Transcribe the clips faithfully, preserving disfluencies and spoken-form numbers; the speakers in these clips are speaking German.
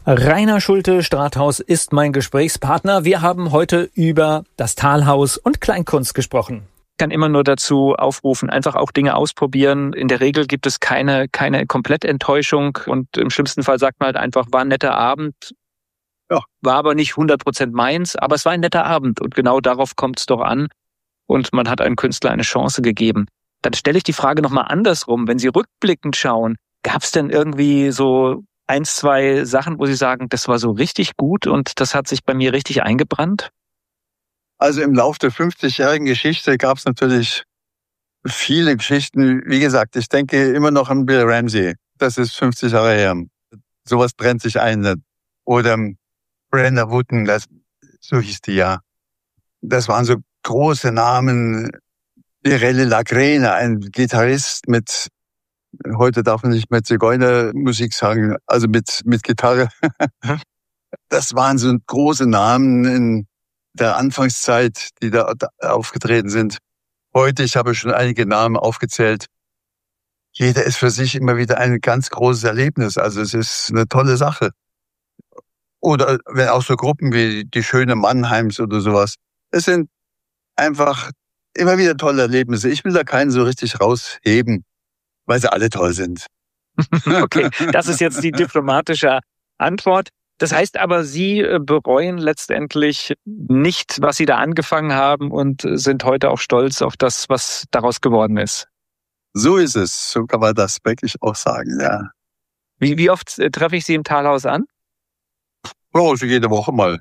Rainer Schulte-Strathaus ist mein Gesprächspartner. Wir haben heute über das Talhaus und Kleinkunst gesprochen. Ich kann immer nur dazu aufrufen, einfach auch Dinge ausprobieren. In der Regel gibt es keine, keine Komplettenttäuschung und im schlimmsten Fall sagt man halt einfach, war ein netter Abend. Ja. War aber nicht hundert Prozent meins, aber es war ein netter Abend und genau darauf kommt es doch an und man hat einem Künstler eine Chance gegeben. Dann stelle ich die Frage nochmal andersrum. Wenn Sie rückblickend schauen, gab es denn irgendwie so eins, zwei Sachen, wo Sie sagen, das war so richtig gut und das hat sich bei mir richtig eingebrannt? Also im Laufe der fünfzigjährigen Geschichte gab es natürlich viele Geschichten. Wie gesagt, ich denke immer noch an Bill Ramsey. Das ist fünfzig Jahre her. Sowas brennt sich ein. Oder Brenda Wooten, das, so hieß die ja. Das waren so große Namen. Irene Lagrene, ein Gitarrist mit, heute darf man nicht mehr Zigeunermusik sagen, also mit, mit Gitarre. Das waren so große Namen in der Anfangszeit, die da aufgetreten sind. Heute, ich habe schon einige Namen aufgezählt. Jeder ist für sich immer wieder ein ganz großes Erlebnis. Also es ist eine tolle Sache. Oder wenn auch so Gruppen wie die Schöne Mannheims oder sowas. Es sind einfach immer wieder tolle Erlebnisse. Ich will da keinen so richtig rausheben, weil sie alle toll sind. Okay, das ist jetzt die diplomatische Antwort. Das heißt aber, Sie bereuen letztendlich nicht, was Sie da angefangen haben und sind heute auch stolz auf das, was daraus geworden ist. So ist es. So kann man das wirklich auch sagen, ja. Wie, wie oft treffe ich Sie im Talhaus an? Oh, also jede Woche mal.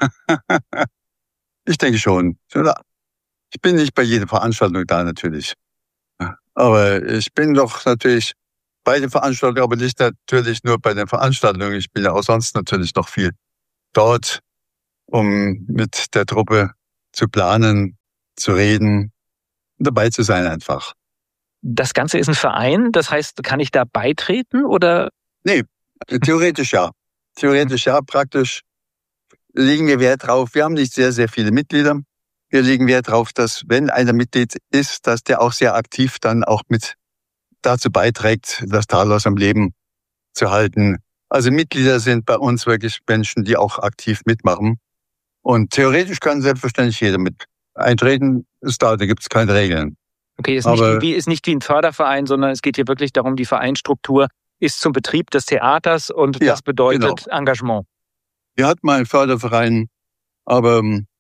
Ich denke schon. Ich bin nicht bei jeder Veranstaltung da natürlich. Aber ich bin doch natürlich bei den Veranstaltungen, aber nicht natürlich nur bei den Veranstaltungen. Ich bin ja auch sonst natürlich noch viel dort, um mit der Truppe zu planen, zu reden, dabei zu sein einfach. Das Ganze ist ein Verein, das heißt, kann ich da beitreten oder? Nee, theoretisch ja. Theoretisch ja, praktisch legen wir Wert drauf. Wir haben nicht sehr, sehr viele Mitglieder. Wir legen Wert darauf, dass wenn einer Mitglied ist, dass der auch sehr aktiv dann auch mit dazu beiträgt, das Talhaus am Leben zu halten. Also Mitglieder sind bei uns wirklich Menschen, die auch aktiv mitmachen. Und theoretisch kann selbstverständlich jeder mit eintreten. Da gibt es keine Regeln. Okay, ist nicht, wie, ist nicht wie ein Förderverein, sondern es geht hier wirklich darum, die Vereinsstruktur ist zum Betrieb des Theaters und ja, das bedeutet genau. Engagement. Wir hatten mal einen Förderverein, aber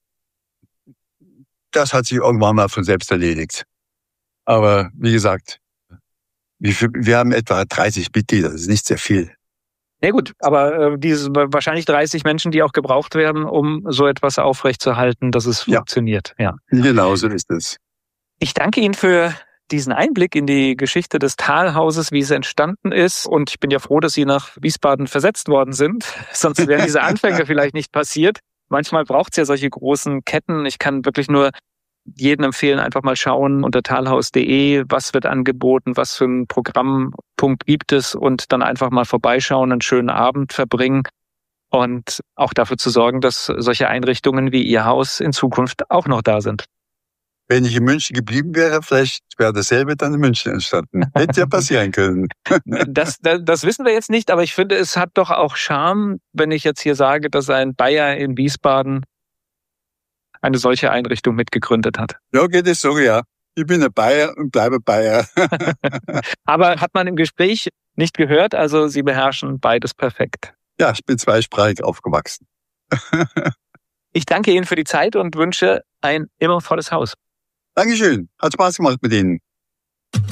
das hat sich irgendwann mal von selbst erledigt. Aber wie gesagt, wir haben etwa dreißig Mitglieder, das ist nicht sehr viel. Ja gut, aber äh, diese wahrscheinlich dreißig Menschen, die auch gebraucht werden, um so etwas aufrechtzuerhalten, dass es ja. funktioniert. Ja. Genau so ist es. Ich danke Ihnen für diesen Einblick in die Geschichte des Talhauses, wie es entstanden ist. Und ich bin ja froh, dass Sie nach Wiesbaden versetzt worden sind. Sonst wären diese Anfänge vielleicht nicht passiert. Manchmal braucht es ja solche großen Ketten. Ich kann wirklich nur jedem empfehlen, einfach mal schauen unter talhaus punkt de, was wird angeboten, was für einen Programmpunkt gibt es und dann einfach mal vorbeischauen, einen schönen Abend verbringen und auch dafür zu sorgen, dass solche Einrichtungen wie Ihr Haus in Zukunft auch noch da sind. Wenn ich in München geblieben wäre, vielleicht wäre dasselbe dann in München entstanden. Hätte ja passieren können. Das, das, das wissen wir jetzt nicht, aber ich finde, es hat doch auch Charme, wenn ich jetzt hier sage, dass ein Bayer in Wiesbaden eine solche Einrichtung mitgegründet hat. Ja, geht es so, ja. Ich bin ein Bayer und bleibe Bayer. Aber hat man im Gespräch nicht gehört, also Sie beherrschen beides perfekt. Ja, ich bin zweisprachig aufgewachsen. Ich danke Ihnen für die Zeit und wünsche ein immer volles Haus. Dankeschön. Hat Spaß gemacht mit Ihnen.